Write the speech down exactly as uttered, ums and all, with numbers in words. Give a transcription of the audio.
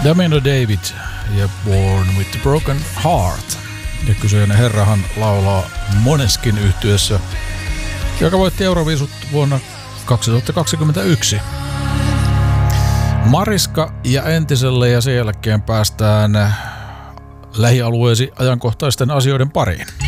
Damino David ja Born with the Broken Heart. Ja kyseinen herrahan laulaa Måneskin yhtyeessä, joka voitti Euroviisut vuonna kaksituhattakaksikymmentäyksi. Mariska ja entiselle, ja sen jälkeen päästään lähialueesi ajankohtaisten asioiden pariin.